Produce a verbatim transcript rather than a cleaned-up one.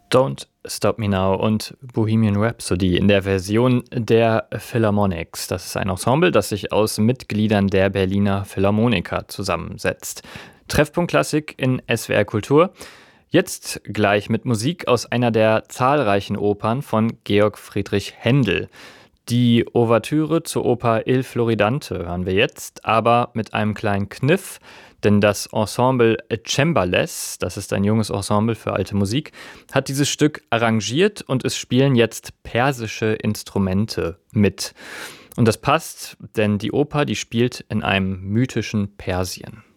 Don't Stop Me Now und Bohemian Rhapsody in der Version der Philharmonics. Das ist ein Ensemble, das sich aus Mitgliedern der Berliner Philharmoniker zusammensetzt. Treffpunkt Klassik in S W R Kultur. Jetzt gleich mit Musik aus einer der zahlreichen Opern von Georg Friedrich Händel. Die Ouvertüre zur Oper Il Floridante hören wir jetzt, aber mit einem kleinen Kniff, denn das Ensemble Cembales, das ist ein junges Ensemble für alte Musik, hat dieses Stück arrangiert und es spielen jetzt persische Instrumente mit. Und das passt, denn die Oper, die spielt in einem mythischen Persien.